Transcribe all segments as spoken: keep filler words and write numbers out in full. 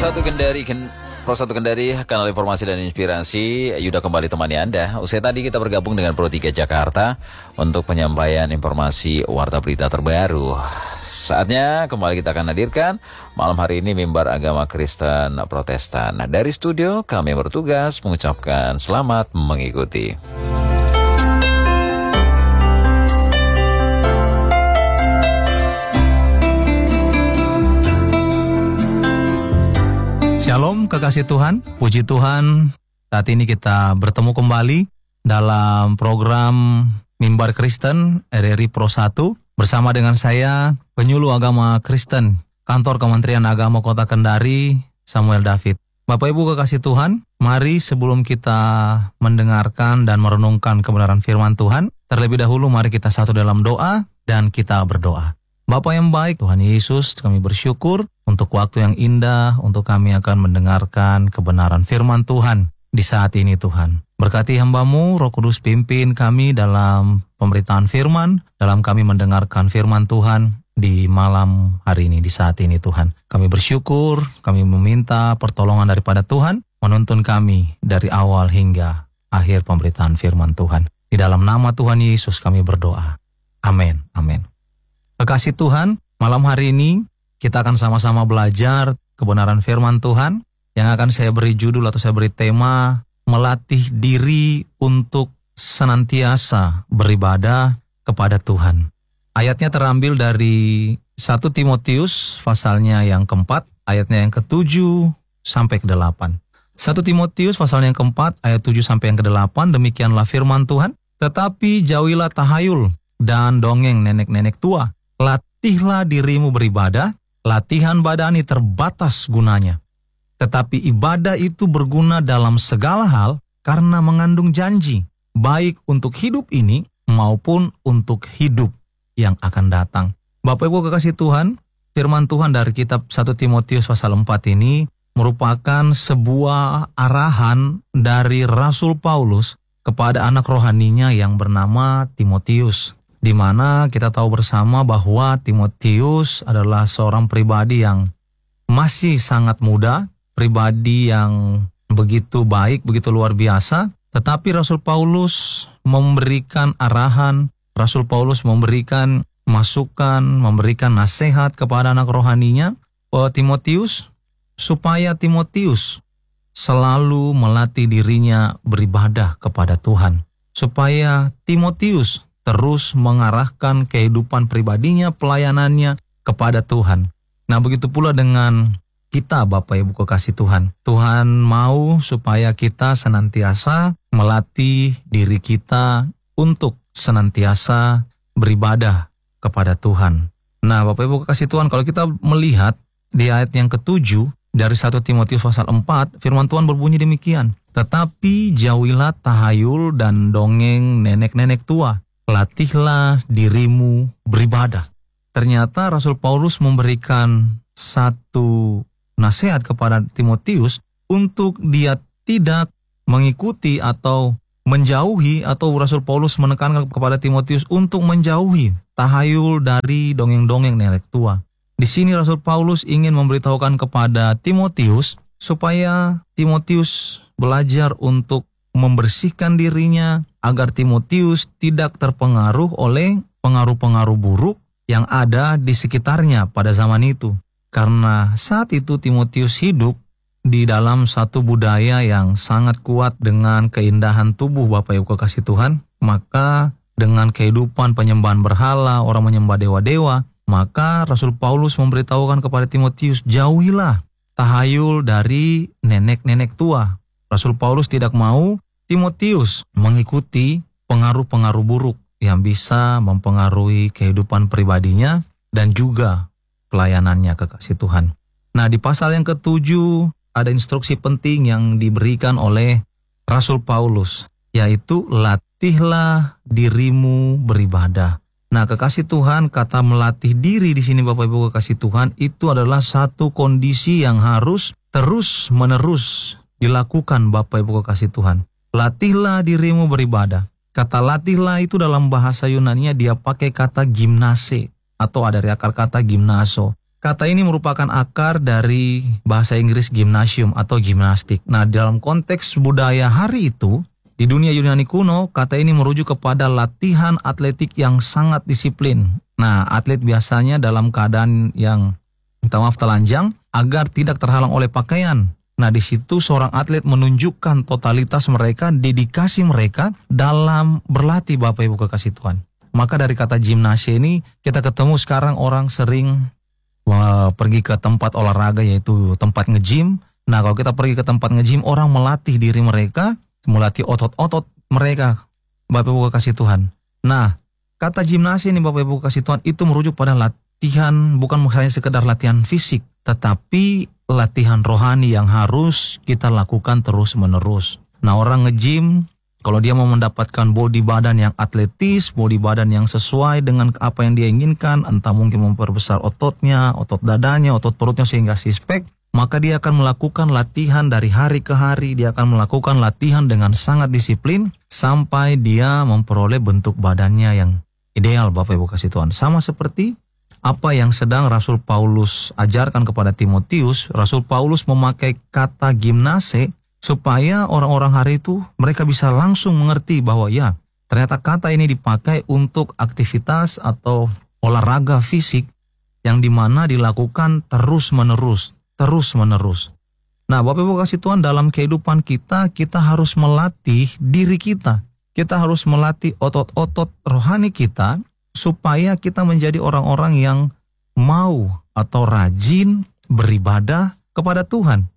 satu Kendari, Ken, Pro satu Kendari, kanal informasi dan inspirasi. Yuda kembali temani Anda. Usai tadi kita bergabung dengan Pro tiga Jakarta untuk penyampaian informasi warta berita terbaru. Saatnya kembali kita akan hadirkan malam hari ini mimbar agama Kristen Protestan. Dari studio kami bertugas mengucapkan selamat mengikuti. Shalom kekasih Tuhan, puji Tuhan. Saat ini kita bertemu kembali dalam program Mimbar Kristen R R I Pro satu bersama dengan saya, penyuluh agama Kristen, Kantor Kementerian Agama Kota Kendari, Samuel David. Bapak Ibu kekasih Tuhan, mari sebelum kita mendengarkan dan merenungkan kebenaran firman Tuhan, terlebih dahulu mari kita satu dalam doa dan kita berdoa. Bapa yang baik, Tuhan Yesus, kami bersyukur untuk waktu yang indah, untuk kami akan mendengarkan kebenaran firman Tuhan di saat ini Tuhan. Berkati hamba-Mu, Roh Kudus pimpin kami dalam pemberitaan firman, dalam kami mendengarkan firman Tuhan di malam hari ini, di saat ini Tuhan. Kami bersyukur, kami meminta pertolongan daripada Tuhan, menuntun kami dari awal hingga akhir pemberitaan firman Tuhan. Di dalam nama Tuhan Yesus kami berdoa. Amin, amin. Kekasih Tuhan, malam hari ini kita akan sama-sama belajar kebenaran firman Tuhan yang akan saya beri judul atau saya beri tema melatih diri untuk senantiasa beribadah kepada Tuhan. Ayatnya terambil dari satu Timotius pasalnya yang keempat, ayatnya yang ketujuh sampai ke delapan. satu Timotius pasalnya yang keempat, ayat tujuh sampai yang kedelapan, demikianlah firman Tuhan. Tetapi jauhilah tahayul dan dongeng nenek-nenek tua. Latihlah dirimu beribadah, latihan badani terbatas gunanya. Tetapi ibadah itu berguna dalam segala hal karena mengandung janji, baik untuk hidup ini maupun untuk hidup yang akan datang. Bapak Ibu kekasih Tuhan, firman Tuhan dari kitab satu Timotius pasal empat ini merupakan sebuah arahan dari Rasul Paulus kepada anak rohaninya yang bernama Timotius. Di mana kita tahu bersama bahwa Timotius adalah seorang pribadi yang masih sangat muda, pribadi yang begitu baik, begitu luar biasa. Tetapi Rasul Paulus memberikan arahan, Rasul Paulus memberikan masukan, memberikan nasihat kepada anak rohaninya, Timotius, supaya Timotius selalu melatih dirinya beribadah kepada Tuhan. Supaya Timotius terus mengarahkan kehidupan pribadinya, pelayanannya kepada Tuhan. Nah, begitu pula dengan kita Bapak Ibu kekasih Tuhan. Tuhan mau supaya kita senantiasa melatih diri kita untuk senantiasa beribadah kepada Tuhan. Nah, Bapak Ibu kekasih Tuhan, kalau kita melihat di ayat yang ketujuh dari satu Timotius pasal empat, firman Tuhan berbunyi demikian. Tetapi jauhilah tahayul dan dongeng nenek-nenek tua. Latihlah dirimu beribadah. Ternyata Rasul Paulus memberikan satu nasihat kepada Timotius untuk dia tidak mengikuti atau menjauhi, atau Rasul Paulus menekankan kepada Timotius untuk menjauhi tahayul dari dongeng-dongeng nenek tua. Di sini Rasul Paulus ingin memberitahukan kepada Timotius supaya Timotius belajar untuk membersihkan dirinya agar Timotius tidak terpengaruh oleh pengaruh-pengaruh buruk yang ada di sekitarnya pada zaman itu. Karena saat itu Timotius hidup di dalam satu budaya yang sangat kuat dengan keindahan tubuh Bapak Ibu kekasih Tuhan. Maka dengan kehidupan penyembahan berhala, orang menyembah dewa-dewa, maka Rasul Paulus memberitahukan kepada Timotius, jauhilah tahayul dari nenek-nenek tua. Rasul Paulus tidak mau Timotius mengikuti pengaruh-pengaruh buruk yang bisa mempengaruhi kehidupan pribadinya dan juga pelayanannya kekasih Tuhan. Nah, di pasal yang ketujuh ada instruksi penting yang diberikan oleh Rasul Paulus, yaitu latihlah dirimu beribadah. Nah, kekasih Tuhan, kata melatih diri di sini Bapak Ibu kekasih Tuhan itu adalah satu kondisi yang harus terus-menerus dilakukan Bapak Ibu kekasih Tuhan. Latihlah dirimu beribadah. Kata latihlah itu dalam bahasa Yunani dia pakai kata gimnase, atau ada dari akar kata gimnaso. Kata ini merupakan akar dari bahasa Inggris gymnasium atau gimnastik. Nah, dalam konteks budaya hari itu, di dunia Yunani kuno, kata ini merujuk kepada latihan atletik yang sangat disiplin. Nah, atlet biasanya dalam keadaan yang, minta maaf, telanjang agar tidak terhalang oleh pakaian. Nah, di situ seorang atlet menunjukkan totalitas mereka, dedikasi mereka dalam berlatih, Bapak Ibu kekasih Tuhan. Maka dari kata gimnasia ini, kita ketemu sekarang orang sering uh, pergi ke tempat olahraga, yaitu tempat nge-gym. Nah, kalau kita pergi ke tempat nge-gym, orang melatih diri mereka, melatih otot-otot mereka, Bapak Ibu kekasih Tuhan. Nah, kata gimnasia ini, Bapak Ibu kekasih Tuhan, itu merujuk pada latihan, bukan hanya sekedar latihan fisik, tetapi latihan rohani yang harus kita lakukan terus-menerus. Nah, orang nge-gym, kalau dia mau mendapatkan body badan yang atletis, body badan yang sesuai dengan apa yang dia inginkan, entah mungkin memperbesar ototnya, otot dadanya, otot perutnya sehingga six-pack, maka dia akan melakukan latihan dari hari ke hari, dia akan melakukan latihan dengan sangat disiplin, sampai dia memperoleh bentuk badannya yang ideal, Bapak Ibu kasih Tuhan. Sama seperti apa yang sedang Rasul Paulus ajarkan kepada Timotius. Rasul Paulus memakai kata gimnase supaya orang-orang hari itu mereka bisa langsung mengerti bahwa ya, ternyata kata ini dipakai untuk aktivitas atau olahraga fisik yang dimana dilakukan terus-menerus, terus-menerus. Nah, Bapak Ibu kasih Tuhan, dalam kehidupan kita, kita harus melatih diri kita. Kita harus melatih otot-otot rohani kita, supaya kita menjadi orang-orang yang mau atau rajin beribadah kepada Tuhan.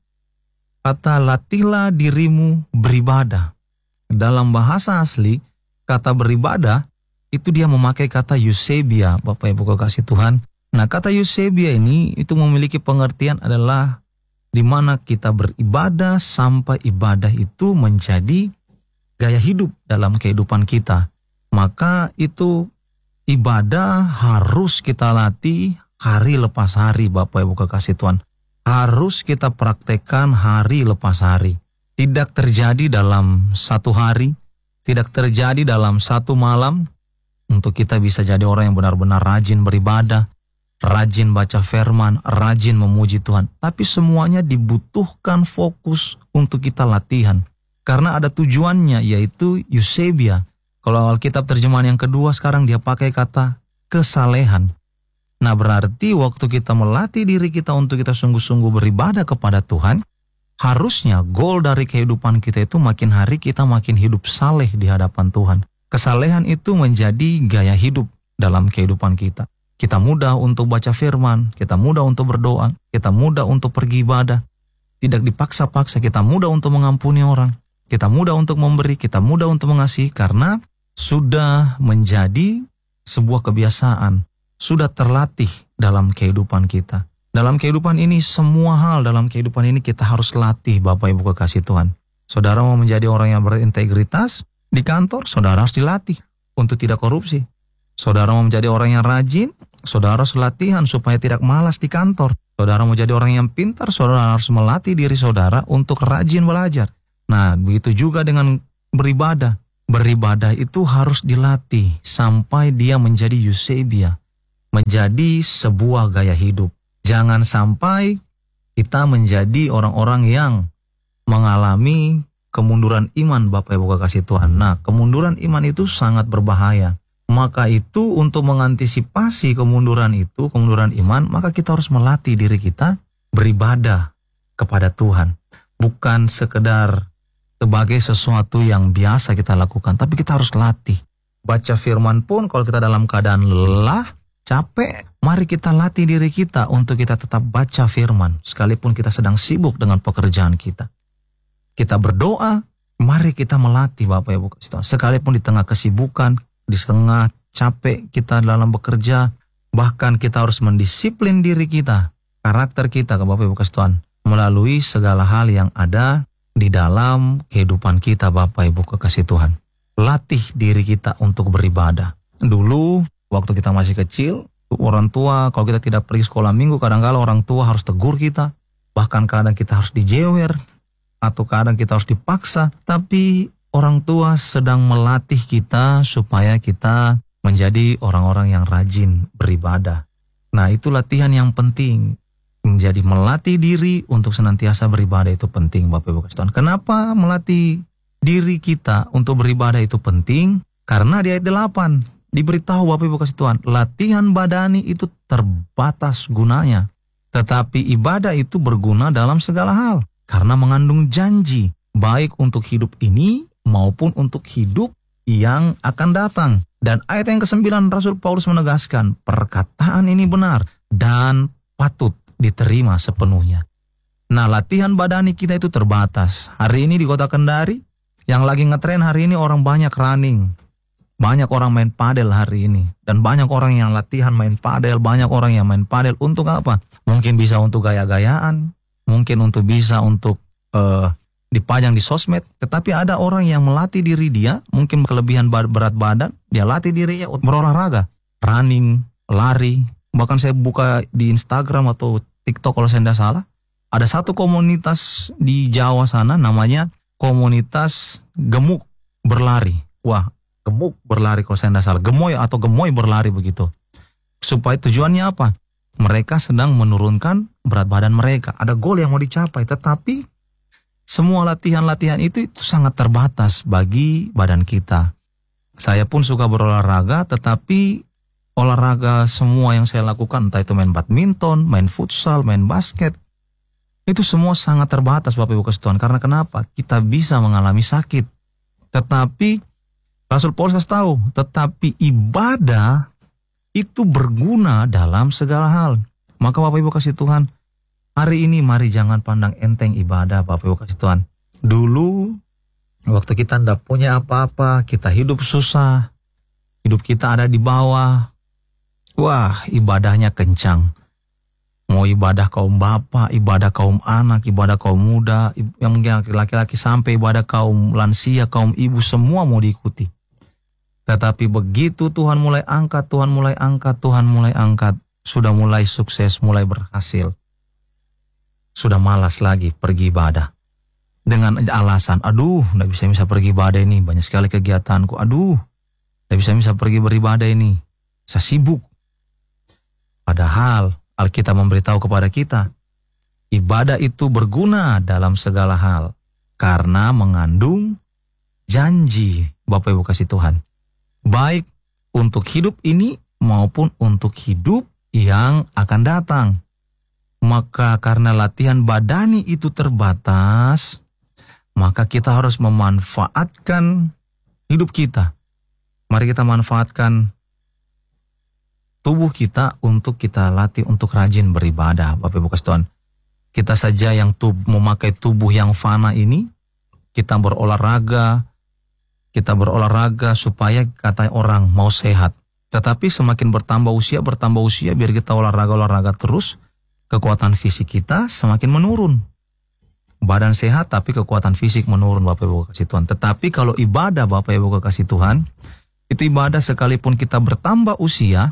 Kata latihlah dirimu beribadah. Dalam bahasa asli, kata beribadah, itu dia memakai kata eusebia, Bapak Ibu kekasih Tuhan. Nah, kata eusebia ini, itu memiliki pengertian adalah di mana kita beribadah sampai ibadah itu menjadi gaya hidup dalam kehidupan kita. Maka itu ibadah harus kita latih hari lepas hari, Bapak Ibu kekasih Tuhan. Harus kita praktekkan hari lepas hari. Tidak terjadi dalam satu hari, tidak terjadi dalam satu malam, untuk kita bisa jadi orang yang benar-benar rajin beribadah, rajin baca firman, rajin memuji Tuhan. Tapi semuanya dibutuhkan fokus untuk kita latihan. Karena ada tujuannya, yaitu eusebia. Kalau Alkitab terjemahan yang kedua sekarang dia pakai kata kesalehan. Nah, berarti waktu kita melatih diri kita untuk kita sungguh-sungguh beribadah kepada Tuhan, harusnya goal dari kehidupan kita itu makin hari kita makin hidup saleh di hadapan Tuhan. Kesalehan itu menjadi gaya hidup dalam kehidupan kita. Kita mudah untuk baca firman, kita mudah untuk berdoa, kita mudah untuk pergi ibadah. Tidak dipaksa-paksa, kita mudah untuk mengampuni orang. Kita mudah untuk memberi, kita mudah untuk mengasihi, karena sudah menjadi sebuah kebiasaan, sudah terlatih dalam kehidupan kita. Dalam kehidupan ini, semua hal dalam kehidupan ini kita harus latih, Bapak Ibu kekasih Tuhan. Saudara mau menjadi orang yang berintegritas di kantor, saudara harus dilatih untuk tidak korupsi. Saudara mau menjadi orang yang rajin, saudara harus latihan supaya tidak malas di kantor. Saudara mau jadi orang yang pintar, saudara harus melatih diri saudara untuk rajin belajar. Nah, begitu juga dengan beribadah. Beribadah itu harus dilatih sampai dia menjadi eusebia, menjadi sebuah gaya hidup. Jangan sampai kita menjadi orang-orang yang mengalami kemunduran iman, Bapak Ibu kekasih Tuhan. Nah, kemunduran iman itu sangat berbahaya. Maka itu untuk mengantisipasi kemunduran itu, kemunduran iman, maka kita harus melatih diri kita beribadah kepada Tuhan. Bukan sekedar sebagai sesuatu yang biasa kita lakukan, tapi kita harus latih. Baca firman pun kalau kita dalam keadaan lelah, capek, mari kita latih diri kita untuk kita tetap baca firman, sekalipun kita sedang sibuk dengan pekerjaan kita. Kita berdoa, mari kita melatih, Bapak Ibu, sekalipun di tengah kesibukan, di tengah capek kita dalam bekerja, bahkan kita harus mendisiplin diri kita, karakter kita, ke Bapak Ibu Tuhan, melalui segala hal yang ada di dalam kehidupan kita, Bapak Ibu kekasih Tuhan. Latih diri kita untuk beribadah. Dulu waktu kita masih kecil, orang tua kalau kita tidak pergi sekolah minggu, kadang-kadang orang tua harus tegur kita, bahkan kadang kita harus dijewer, atau kadang kita harus dipaksa. Tapi orang tua sedang melatih kita supaya kita menjadi orang-orang yang rajin beribadah. Nah, itu latihan yang penting. Jadi melatih diri untuk senantiasa beribadah itu penting, Bapak Ibu kasih Tuhan. Kenapa melatih diri kita untuk beribadah itu penting? Karena di ayat delapan diberitahu, Bapak Ibu kasih Tuhan, latihan badani itu terbatas gunanya. Tetapi ibadah itu berguna dalam segala hal. Karena mengandung janji, baik untuk hidup ini maupun untuk hidup yang akan datang. Dan ayat yang kesembilan Rasul Paulus menegaskan, perkataan ini benar dan patut diterima sepenuhnya. Nah, latihan badani kita itu terbatas. Hari ini di Kota Kendari, yang lagi ngetren hari ini orang banyak running. Banyak orang main padel hari ini. Dan banyak orang yang latihan main padel, banyak orang yang main padel untuk apa? Mungkin bisa untuk gaya-gayaan, mungkin untuk bisa untuk uh, dipajang di sosmed. Tetapi ada orang yang melatih diri dia, mungkin kelebihan berat badan, dia latih dirinya untuk berolahraga. Running, lari. Bahkan saya buka di Instagram atau TikTok kalau saya tidak salah, ada satu komunitas di Jawa sana namanya komunitas gemuk berlari. Wah, gemuk berlari kalau saya tidak salah, gemoy atau gemoy berlari begitu. Supaya tujuannya apa? Mereka sedang menurunkan berat badan mereka. Ada goal yang mau dicapai, tetapi semua latihan-latihan itu, itu sangat terbatas bagi badan kita. Saya pun suka berolahraga, tetapi olahraga semua yang saya lakukan, entah itu main badminton, main futsal, main basket, itu semua sangat terbatas, Bapak Ibu kasih Tuhan. Karena kenapa? Kita bisa mengalami sakit. Tetapi Rasul Paulus kasih tahu, tetapi ibadah itu berguna dalam segala hal. Maka Bapak Ibu kasih Tuhan, hari ini mari jangan pandang enteng ibadah, Bapak Ibu kasih Tuhan. Dulu waktu kita tidak punya apa-apa, kita hidup susah, hidup kita ada di bawah, wah, ibadahnya kencang. Mau ibadah kaum bapak, ibadah kaum anak, ibadah kaum muda, yang mungkin laki-laki sampai ibadah kaum lansia, kaum ibu, semua mau diikuti. Tetapi begitu Tuhan mulai angkat, Tuhan mulai angkat, Tuhan mulai angkat, sudah mulai sukses, mulai berhasil, sudah malas lagi pergi ibadah. Dengan alasan, aduh, tidak bisa-bisa pergi ibadah ini, banyak sekali kegiatanku, aduh, tidak bisa-bisa pergi beribadah ini, saya sibuk. Padahal Alkitab memberitahu kepada kita, ibadah itu berguna dalam segala hal karena mengandung janji, Bapak Ibu kasih Tuhan. Baik untuk hidup ini maupun untuk hidup yang akan datang. Maka karena latihan badani itu terbatas, maka kita harus memanfaatkan hidup kita. Mari kita manfaatkan tubuh kita untuk kita latih untuk rajin beribadah, Bapak Ibu kasih Tuhan. Kita saja yang tub, memakai tubuh yang fana ini, kita berolahraga, kita berolahraga supaya kata orang mau sehat. Tetapi semakin bertambah usia, bertambah usia, biar kita olahraga-olahraga terus, kekuatan fisik kita semakin menurun. Badan sehat tapi kekuatan fisik menurun, Bapak Ibu kasih Tuhan. Tetapi kalau ibadah, Bapak Ibu kasih Tuhan, itu ibadah sekalipun kita bertambah usia,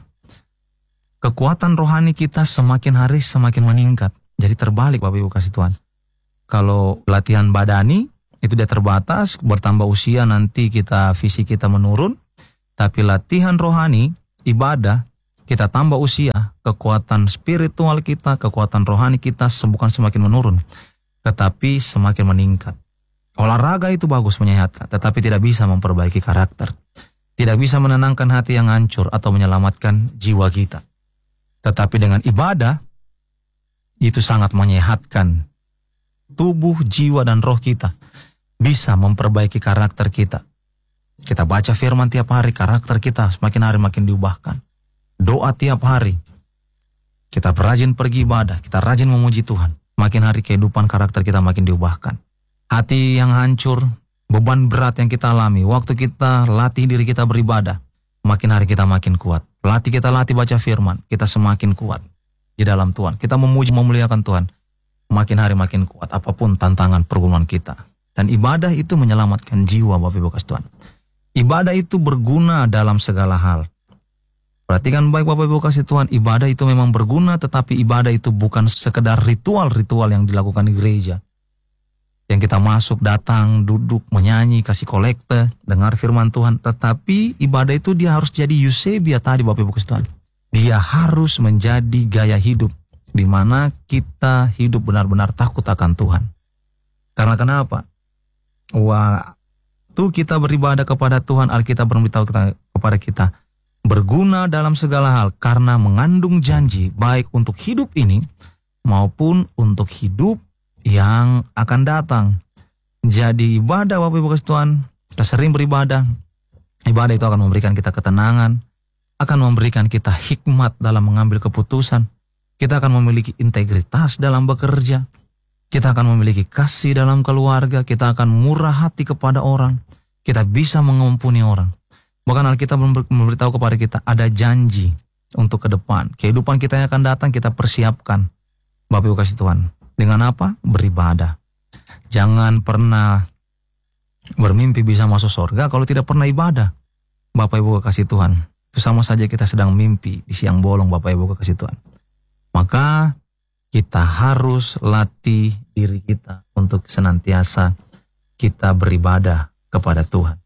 kekuatan rohani kita semakin hari semakin meningkat. Jadi terbalik, Bapak Ibu kasih Tuhan. Kalau latihan badani itu dia terbatas, bertambah usia nanti kita fisik kita menurun. Tapi latihan rohani, ibadah, kita tambah usia, kekuatan spiritual kita, kekuatan rohani kita bukan semakin menurun, tetapi semakin meningkat. Olahraga itu bagus menyehatkan, tetapi tidak bisa memperbaiki karakter. Tidak bisa menenangkan hati yang hancur atau menyelamatkan jiwa kita. Tetapi dengan ibadah, itu sangat menyehatkan tubuh, jiwa, dan roh kita. Bisa memperbaiki karakter kita. Kita baca firman tiap hari, karakter kita semakin hari makin diubahkan. Doa tiap hari. Kita rajin pergi ibadah, kita rajin memuji Tuhan. Makin hari kehidupan karakter kita makin diubahkan. Hati yang hancur, beban berat yang kita alami, waktu kita latih diri kita beribadah, makin hari kita makin kuat. Latih kita latih baca firman, kita semakin kuat di dalam Tuhan. Kita memuji, memuliakan Tuhan, makin hari makin kuat apapun tantangan pergumulan kita. Dan ibadah itu menyelamatkan jiwa, Bapak Ibu kasih Tuhan. Ibadah itu berguna dalam segala hal. Perhatikan baik, Bapak Ibu kasih Tuhan, ibadah itu memang berguna, tetapi ibadah itu bukan sekedar ritual-ritual yang dilakukan di gereja. Yang kita masuk, datang, duduk, menyanyi, kasih kolekte, dengar firman Tuhan. Tetapi ibadah itu dia harus jadi eusebia tadi, Bapak Ibu kasih Tuhan. dia harus menjadi gaya hidup di mana kita hidup benar-benar takut akan Tuhan. Karena kenapa? Waktu kita beribadah kepada Tuhan, Alkitab beritahu kepada kita, berguna dalam segala hal karena mengandung janji baik untuk hidup ini maupun untuk hidup yang akan datang. Jadi ibadah Bapak Ibu kasih Tuhan, kita sering beribadah. Ibadah itu akan memberikan kita ketenangan, akan memberikan kita hikmat dalam mengambil keputusan. Kita akan memiliki integritas dalam bekerja. Kita akan memiliki kasih dalam keluarga. Kita akan murah hati kepada orang. Kita bisa mengampuni orang. Bahkan Alkitab memberitahu kepada kita ada janji untuk ke depan. Kehidupan kita yang akan datang kita persiapkan. Bapak Ibu kasih Tuhan. Dengan apa? Beribadah. Jangan pernah bermimpi bisa masuk surga kalau tidak pernah ibadah. Bapak Ibu kasih Tuhan. Itu sama saja kita sedang mimpi di siang bolong, Bapak Ibu kasih Tuhan. Maka kita harus latih diri kita untuk senantiasa kita beribadah kepada Tuhan.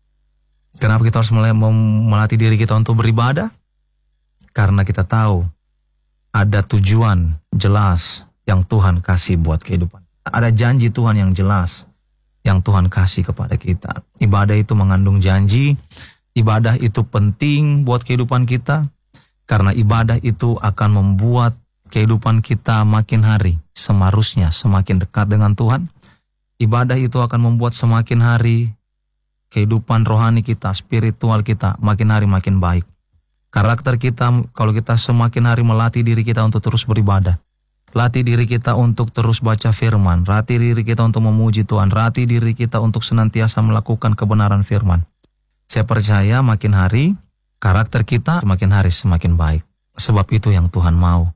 Kenapa kita harus melatih diri kita untuk beribadah? Karena kita tahu ada tujuan jelas yang Tuhan kasih buat kehidupan. Ada janji Tuhan yang jelas yang Tuhan kasih kepada kita. Ibadah itu mengandung janji. Ibadah itu penting buat kehidupan kita. Karena ibadah itu akan membuat kehidupan kita makin hari seharusnya semakin dekat dengan Tuhan. Ibadah itu akan membuat semakin hari kehidupan rohani kita, spiritual kita makin hari makin baik. Karakter kita, kalau kita semakin hari melatih diri kita untuk terus beribadah, latih diri kita untuk terus baca firman, latih diri kita untuk memuji Tuhan, latih diri kita untuk senantiasa melakukan kebenaran firman. Saya percaya makin hari karakter kita semakin hari semakin baik. Sebab itu yang Tuhan mau.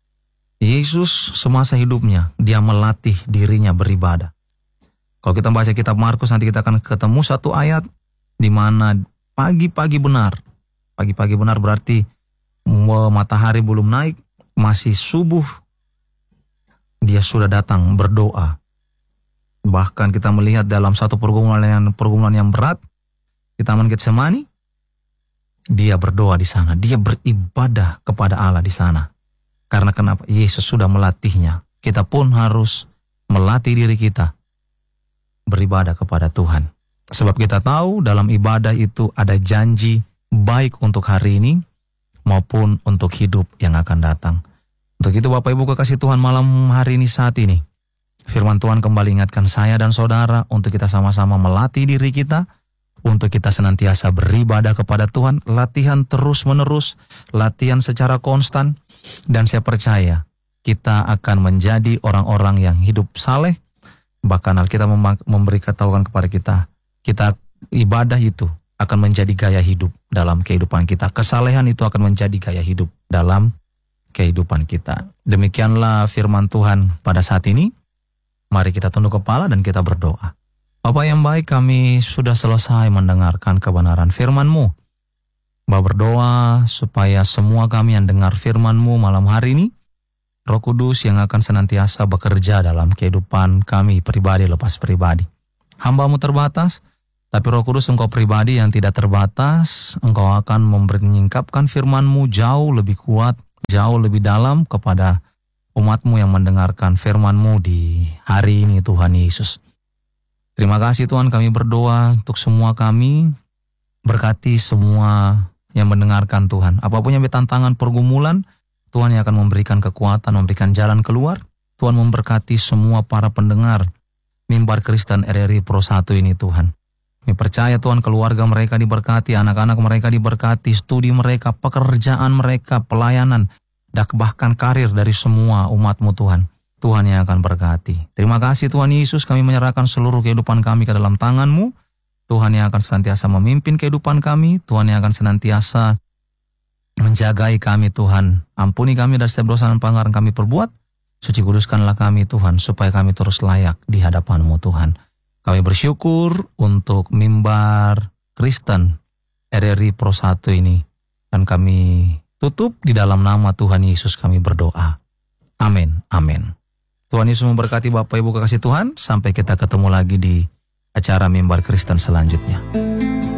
Yesus semasa hidupnya, dia melatih dirinya beribadah. Kalau kita baca kitab Markus, nanti kita akan ketemu satu ayat di mana pagi-pagi benar. Pagi-pagi benar berarti matahari belum naik, masih subuh. Dia sudah datang berdoa. Bahkan kita melihat dalam satu pergumulan yang, pergumulan yang berat, di Taman Getsemani, dia berdoa di sana. Dia beribadah kepada Allah di sana. Karena kenapa? Yesus sudah melatihnya. Kita pun harus melatih diri kita beribadah kepada Tuhan. Sebab kita tahu dalam ibadah itu ada janji baik untuk hari ini maupun untuk hidup yang akan datang. Untuk itu Bapak Ibu kekasih Tuhan, malam hari ini saat ini firman Tuhan kembali ingatkan saya dan saudara untuk kita sama-sama melatih diri kita untuk kita senantiasa beribadah kepada Tuhan. Latihan terus menerus, latihan secara konstan. Dan saya percaya kita akan menjadi orang-orang yang hidup saleh. Bahkan Alkitab memberi ketahuan kepada kita, kita ibadah itu akan menjadi gaya hidup dalam kehidupan kita. Kesalehan itu akan menjadi gaya hidup dalam kehidupan kita. Demikianlah firman Tuhan pada saat ini. Mari kita tunduk kepala dan kita berdoa. Bapa yang baik, kami sudah selesai mendengarkan kebenaran firman-Mu. Bapa berdoa supaya semua kami yang dengar firman-Mu malam hari ini, Roh Kudus yang akan senantiasa bekerja dalam kehidupan kami pribadi lepas pribadi. Hamba-Mu terbatas, tapi Roh Kudus Engkau pribadi yang tidak terbatas, Engkau akan menyingkapkan firman-Mu jauh lebih kuat, jauh lebih dalam kepada umat-Mu yang mendengarkan firman-Mu di hari ini Tuhan Yesus. Terima kasih Tuhan, kami berdoa untuk semua kami, berkati semua yang mendengarkan Tuhan. Apapun yang tantangan pergumulan, Tuhan yang akan memberikan kekuatan, memberikan jalan keluar. Tuhan memberkati semua para pendengar Mimbar Kristen R R I Pro satu ini Tuhan. Kami percaya Tuhan keluarga mereka diberkati, anak-anak mereka diberkati, studi mereka, pekerjaan mereka, pelayanan, dan bahkan karir dari semua umat-Mu Tuhan. Tuhan yang akan berkati. Terima kasih Tuhan Yesus, kami menyerahkan seluruh kehidupan kami ke dalam tangan-Mu. Tuhan yang akan senantiasa memimpin kehidupan kami. Tuhan yang akan senantiasa menjagai kami Tuhan. Ampuni kami dari setiap dosa dan pelanggaran kami perbuat. Suci kuduskanlah kami Tuhan, supaya kami terus layak di hadapan-Mu Tuhan. Kami bersyukur untuk Mimbar Kristen R R I Pro satu ini. Dan kami tutup di dalam nama Tuhan Yesus kami berdoa. Amin. Amin. Tuhan Yesus memberkati Bapak Ibu kekasih Tuhan. Sampai kita ketemu lagi di acara Mimbar Kristen selanjutnya.